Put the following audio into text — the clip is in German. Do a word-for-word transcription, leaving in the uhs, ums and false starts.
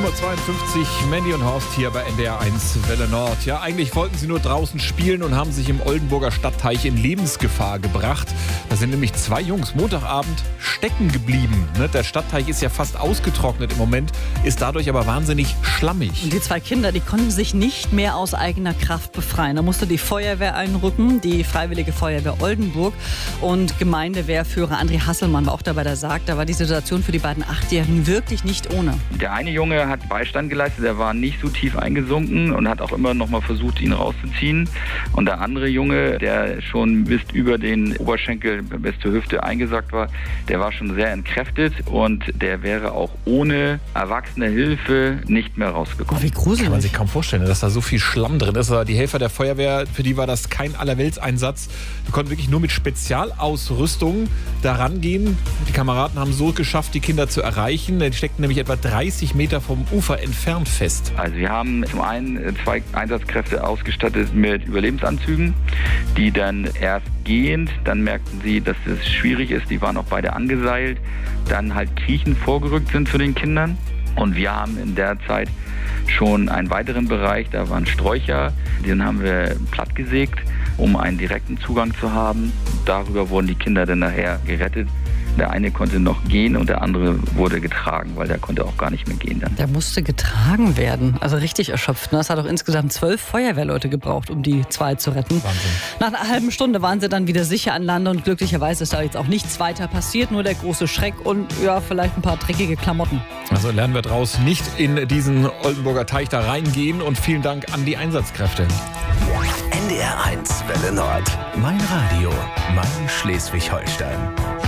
sieben Uhr zweiundfünfzig, Mandy und Horst hier bei N D R eins Welle Nord. Ja, eigentlich wollten sie nur draußen spielen und haben sich im Oldenburger Stadtteich in Lebensgefahr gebracht. Da sind nämlich zwei Jungs Montagabend stecken geblieben. Der Stadtteich ist ja fast ausgetrocknet im Moment, ist dadurch aber wahnsinnig schlammig. Und die zwei Kinder, die konnten sich nicht mehr aus eigener Kraft befreien. Da musste die Feuerwehr einrücken, die Freiwillige Feuerwehr Oldenburg, und Gemeindewehrführer André Hasselmann war auch dabei, der sagt, da war die Situation für die beiden Achtjährigen wirklich nicht ohne. Der eine Junge hat Beistand geleistet, der war nicht so tief eingesunken und hat auch immer noch mal versucht, ihn rauszuziehen. Und der andere Junge, der schon bis über den Oberschenkel bis zur Hüfte eingesackt war, der war schon sehr entkräftet und der wäre auch ohne erwachsene Hilfe nicht mehr rausgekommen. Oh, wie gruselig. Kann man sich kaum vorstellen, dass da so viel Schlamm drin ist. Die Helfer der Feuerwehr, für die war das kein Allerweltseinsatz. Wir konnten wirklich nur mit Spezialausrüstung da rangehen. Die Kameraden haben so geschafft, die Kinder zu erreichen. Die steckten nämlich etwa dreißig Meter vom Ufer entfernt fest. Also wir haben zum einen zwei Einsatzkräfte ausgestattet mit Überlebensanzügen, die dann erst gehend, dann merkten sie, dass es schwierig ist, die waren auch beide angeseilt, dann halt kriechend vorgerückt sind zu den Kindern. Und wir haben in der Zeit schon einen weiteren Bereich, da waren Sträucher, den haben wir plattgesägt, um einen direkten Zugang zu haben. Darüber wurden die Kinder dann nachher gerettet. Der eine konnte noch gehen und der andere wurde getragen, weil der konnte auch gar nicht mehr gehen dann. Der musste getragen werden, also richtig erschöpft. Es hat auch insgesamt zwölf Feuerwehrleute gebraucht, um die zwei zu retten. Wahnsinn. Nach einer halben Stunde waren sie dann wieder sicher an Land und glücklicherweise ist da jetzt auch nichts weiter passiert, nur der große Schreck und ja, vielleicht ein paar dreckige Klamotten. Also lernen wir draus nicht in diesen Oldenburger Teich da reingehen und vielen Dank an die Einsatzkräfte. N D R eins Welle Nord. Mein Radio, mein Schleswig-Holstein.